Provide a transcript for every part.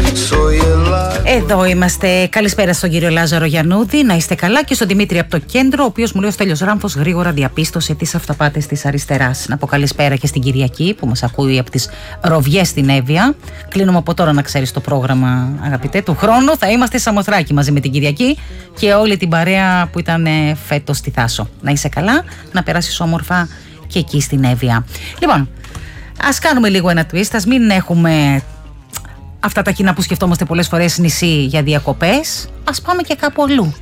Εδώ είμαστε. Καλησπέρα στον κύριο Λάζαρο Γιαννούδη. Να είστε καλά, και στον Δημήτρη από το κέντρο, ο οποίος μου λέει ο Στέλιος Ράμφος γρήγορα διαπίστωσε τις αυταπάτες της αριστεράς. Να πω καλησπέρα και στην Κυριακή που μας ακούει από τις Ροβιές στην Εύβοια. Κλείνουμε από τώρα, να ξέρεις, το πρόγραμμα, αγαπητέ. Του χρόνου θα είμαστε στη Σαμοθράκη μαζί με την Κυριακή και όλη την παρέα που ήταν φέτος στη Θάσο. Να είσαι καλά, να περάσεις όμορφα και εκεί στην Εύβοια. Λοιπόν, ας κάνουμε λίγο ένα twist, ας μην έχουμε αυτά τα κοινά που σκεφτόμαστε πολλές φορές νησί για διακοπές. Ας πάμε και κάπου αλλού.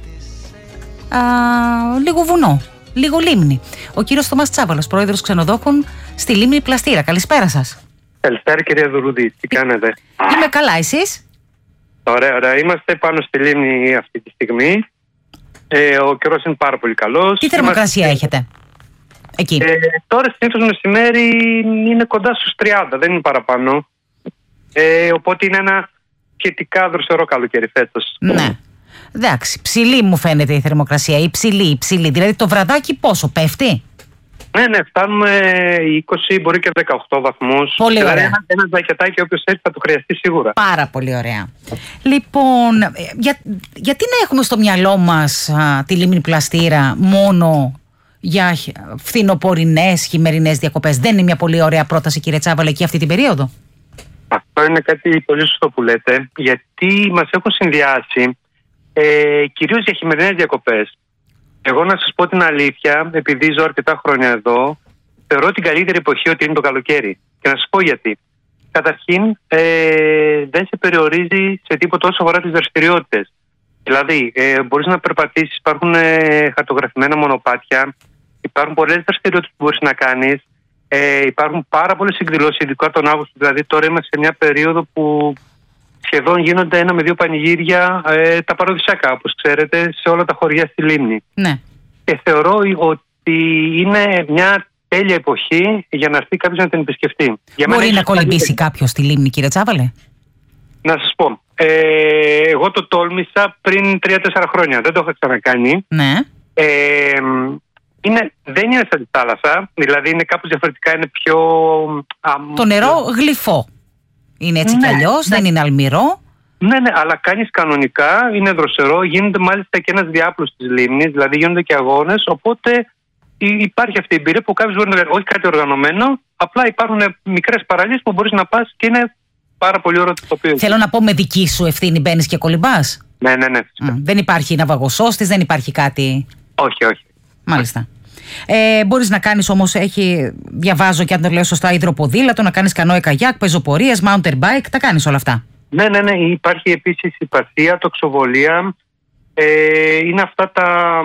Λίγο βουνό, λίγο λίμνη. Ο κύριος Θωμάς Τσάβαλος, πρόεδρος ξενοδόχων στη Λίμνη Πλαστήρα. Καλησπέρα σας. Καλησπέρα, κυρία Δουρούδη. Τι κάνετε? Είμαι καλά, εσείς? Ωραία, ωραία. Είμαστε πάνω στη Λίμνη αυτή τη στιγμή. Ο καιρός είναι πάρα πολύ καλός. Τι θερμοκρασία έχετε εκεί? Τώρα συνήθως μεσημέρι είναι κοντά στους 30, δεν είναι παραπάνω. Οπότε είναι ένα σχετικά δροσερό καλοκαίρι φέτος. Ναι. Εντάξει, ψηλή μου φαίνεται η θερμοκρασία. Υψηλή. Δηλαδή το βραδάκι πόσο πέφτει? Ναι, φτάνουμε 20, μπορεί και 18 βαθμούς. Πολύ ωραία. Δηλαδή ένα ζακετάκι όποιος έχει θα το χρειαστεί σίγουρα. Πάρα πολύ ωραία. Λοιπόν, γιατί να έχουμε στο μυαλό μας τη Λίμνη Πλαστήρα μόνο για φθινοπορεινές, χειμερινές διακοπές? Δεν είναι μια πολύ ωραία πρόταση, κύριε Τσάβαλα, εκεί αυτή την περίοδο? Αυτό είναι κάτι πολύ σωστό που λέτε, γιατί μας έχουν συνδυάσει κυρίως για χειμερινές διακοπές. Εγώ να σας πω την αλήθεια, επειδή ζω αρκετά χρόνια εδώ, θεωρώ την καλύτερη εποχή ότι είναι το καλοκαίρι. Και να σας πω γιατί. Καταρχήν, δεν σε περιορίζει σε τίποτα όσο αφορά τις δραστηριότητες. Δηλαδή, μπορείς να περπατήσεις, υπάρχουν χαρτογραφημένα μονοπάτια, υπάρχουν πολλές δραστηριότητες που μπορείς να κάνεις. Υπάρχουν πάρα πολλές εκδηλώσεις, ειδικά τον Αύγουστο. Δηλαδή, τώρα είμαστε σε μια περίοδο που σχεδόν γίνονται 1 με 2 πανηγύρια, τα παραδοσιακά, όπως ξέρετε, σε όλα τα χωριά στη Λίμνη. Ναι. Και θεωρώ ότι είναι μια τέλεια εποχή για να έρθει κάποιος να την επισκεφτεί. Μπορεί να κολυμπήσει κάποιος στη Λίμνη, κύριε Τσάβαλε? Να σας πω. Εγώ το τόλμησα πριν 3-4 χρόνια. Δεν το έχω ξανακάνει. Ναι. Δεν είναι σαν τη θάλασσα, δηλαδή είναι κάπως διαφορετικά, είναι πιο... Το νερό γλυφό. Είναι έτσι κι αλλιώς, δεν είναι αλμυρό. Ναι, αλλά κάνεις κανονικά, είναι δροσερό, γίνεται μάλιστα και ένας διάπλος της λίμνης, δηλαδή γίνονται και αγώνες, οπότε υπάρχει αυτή η εμπειρία που κάποιος μπορεί να λέει, όχι κάτι οργανωμένο, απλά υπάρχουν μικρές παραλίες που μπορείς να πας και είναι πάρα πολύ ωραίο το τοπίο. Θέλω να πω, με δική σου ευθύνη μπαίνεις και κολυμπάς? Ναι. Δεν υπάρχει ναυαγοσώστης, δεν υπάρχει κάτι? Όχι. Μάλιστα. Μπορείς να κάνεις όμως, διαβάζω και αν το λέω σωστά, υδροποδήλατο, να κάνεις κανόε καγιάκ, πεζοπορίες, mountain bike, τα κάνεις όλα αυτά? Ναι. Υπάρχει επίσης η πασία, τοξοβολία. Είναι αυτά τα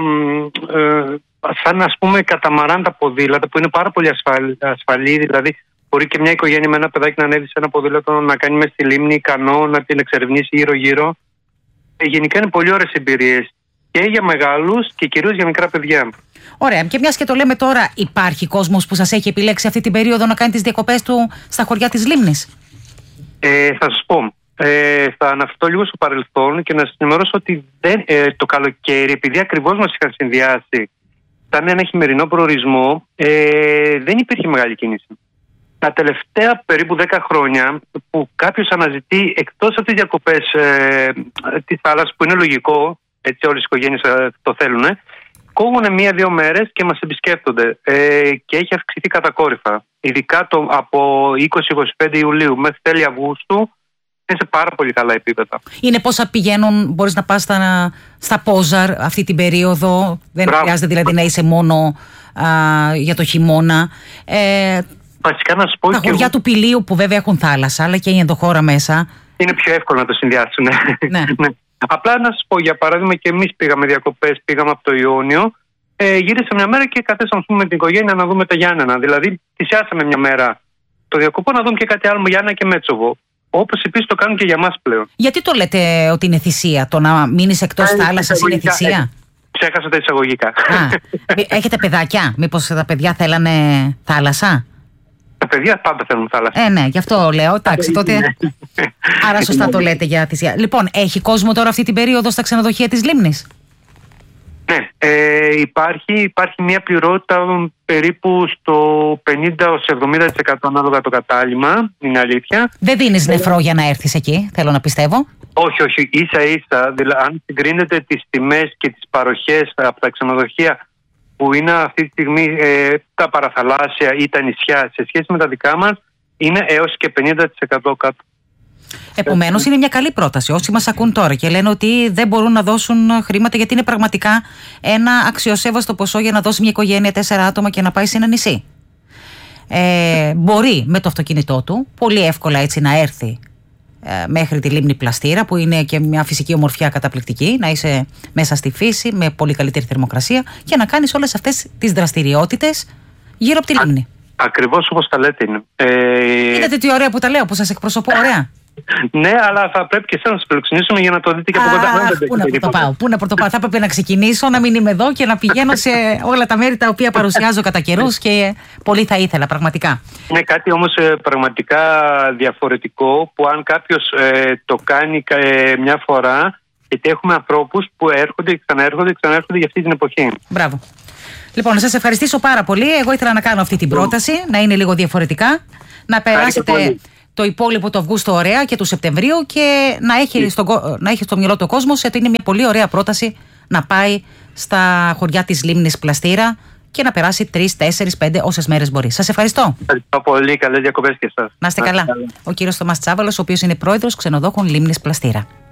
σαν, ας πούμε, καταμαράν τα ποδήλατα που είναι πάρα πολύ ασφαλή. Δηλαδή μπορεί και μια οικογένεια με ένα παιδάκι να ανέβει σε ένα ποδήλατο, να κάνει μες στη λίμνη ικανό, να την εξερευνήσει γύρω-γύρω. Γενικά είναι πολύ ωραίες εμπειρίες και για μεγάλους και κυρίως για μικρά παιδιά. Ωραία. Και μιας και το λέμε τώρα, υπάρχει κόσμος που σας έχει επιλέξει αυτή την περίοδο να κάνει τις διακοπές του στα χωριά της Λίμνης? Θα σας πω. Θα αναφερθώ λίγο στο παρελθόν και να σας ενημερώσω ότι το καλοκαίρι, επειδή ακριβώς μας είχαν συνδυάσει σαν ένα χειμερινό προορισμό, δεν υπήρχε μεγάλη κίνηση. Τα τελευταία περίπου 10 χρόνια που κάποιος αναζητεί εκτός από τις διακοπές της θάλασσας, που είναι λογικό, έτσι όλες οι οικογένειες το θέλουν, κόβουν 1-2 μέρες και μας επισκέπτονται και έχει αυξηθεί κατακόρυφα. Ειδικά από 20-25 Ιουλίου μέχρι τέλη Αυγούστου είναι σε πάρα πολύ καλά επίπεδα. Είναι πόσα πηγαίνουν, μπορείς να πας στα Πόζαρ αυτή την περίοδο? Δεν χρειάζεται δηλαδή να είσαι μόνο για το χειμώνα. Βασικά να σας πω, τα χωριά του Πηλίου που βέβαια έχουν θάλασσα, αλλά και η ενδοχώρα μέσα, είναι πιο εύκολο να το συνδυάσουν. Ναι. Απλά να σας πω, για παράδειγμα, και εμείς πήγαμε διακοπές, πήγαμε από το Ιόνιο, γύρισα μια μέρα και καθίσαμε με την οικογένεια να δούμε τα Γιάννενα. Δηλαδή, θυσιάσαμε μια μέρα το διακοπό να δούμε και κάτι άλλο με Γιάννενα και Μέτσοβο. Όπως επίσης το κάνουν και για μας πλέον. Γιατί το λέτε ότι είναι θυσία? Το να μείνεις εκτός θάλασσας είναι θυσία? Ξέχασα τα εισαγωγικά. Έχετε παιδάκια? Μήπως τα παιδιά θέλανε θάλασσα? Τα παιδιά πάντα θέλουν θάλασσα. Ναι, γι' αυτό λέω. Εντάξει, τότε. Άρα σωστά το λέτε για θυσία. Λοιπόν, έχει κόσμο τώρα αυτή την περίοδο στα ξενοδοχεία της Λίμνης? Ναι, Υπάρχει μια πληρότητα περίπου στο 50-70% ανάλογα το κατάλημα, είναι αλήθεια. Δεν δίνεις νεφρό για να έρθεις εκεί, θέλω να πιστεύω. Όχι, ίσα-ίσα. Δηλαδή, αν συγκρίνετε τις τιμές και τις παροχές από τα ξενοδοχεία που είναι αυτή τη στιγμή τα παραθαλάσσια ή τα νησιά σε σχέση με τα δικά μας, είναι έως και 50% κάτω. Επομένως, είναι μια καλή πρόταση. Όσοι μας ακούν τώρα και λένε ότι δεν μπορούν να δώσουν χρήματα, γιατί είναι πραγματικά ένα αξιοσέβαστο ποσό για να δώσει μια οικογένεια 4 άτομα και να πάει σε ένα νησί. Μπορεί με το αυτοκίνητό του πολύ εύκολα έτσι να έρθει μέχρι τη λίμνη Πλαστήρα, που είναι και μια φυσική ομορφιά καταπληκτική, να είσαι μέσα στη φύση με πολύ καλύτερη θερμοκρασία και να κάνεις όλες αυτές τις δραστηριότητες γύρω από τη λίμνη. Ακριβώς όπως τα λέτε είναι. Είδατε τι ωραία που τα λέω, που σας εκπροσωπώ ωραία. Ναι, αλλά θα πρέπει και εσάς να σας φιλοξενήσουμε για να το δείτε και από κοντά. Πού να πρωτοπάω. Θα πρέπει να ξεκινήσω, να μην είμαι εδώ και να πηγαίνω σε όλα τα μέρη τα οποία παρουσιάζω κατά καιρούς και πολύ θα ήθελα πραγματικά. Είναι κάτι όμως πραγματικά διαφορετικό που αν κάποιος το κάνει μια φορά, γιατί έχουμε ανθρώπους που έρχονται και ξαναέρχονται για αυτή την εποχή. Μπράβο. Λοιπόν, να σας ευχαριστήσω πάρα πολύ. Εγώ ήθελα να κάνω αυτή την πρόταση, να είναι λίγο διαφορετικά, να περάσετε το υπόλοιπο του Αυγούστου ωραία και του Σεπτεμβρίου και να έχει στο μυαλό του κόσμο ότι είναι μια πολύ ωραία πρόταση να πάει στα χωριά της λίμνης Πλαστήρα και να περάσει 3, 4, 5 όσες μέρες μπορεί. Σας ευχαριστώ. Ευχαριστώ πολύ. Καλές διακοπές και εσάς. Να είστε καλά. Ο κύριος Θωμάς Τσάβαλος, ο οποίος είναι πρόεδρος ξενοδόχων λίμνης Πλαστήρα.